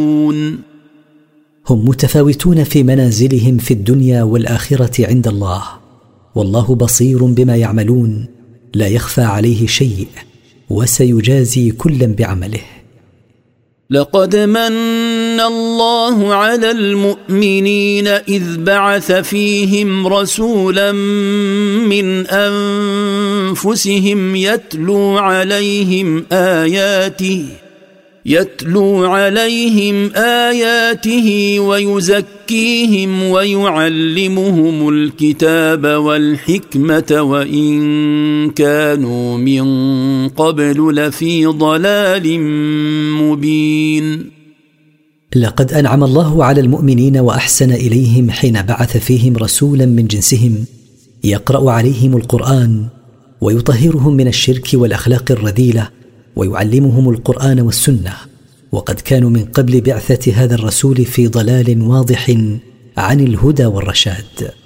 هم متفاوتون في منازلهم في الدنيا والآخرة عند الله، والله بصير بما يعملون، لا يخفى عليه شيء، وسيجازي كلا بعمله. لقد من الله على المؤمنين إذ بعث فيهم رسولا من أنفسهم يتلو عليهم آياته ويزكيهم ويعلمهم الكتاب والحكمة وإن كانوا من قبل لفي ضلال مبين. لقد أنعم الله على المؤمنين وأحسن إليهم حين بعث فيهم رسولا من جنسهم يقرأ عليهم القرآن ويطهرهم من الشرك والأخلاق الرذيلة ويعلمهم القرآن والسنة، وقد كانوا من قبل بعثة هذا الرسول في ضلال واضح عن الهدى والرشاد.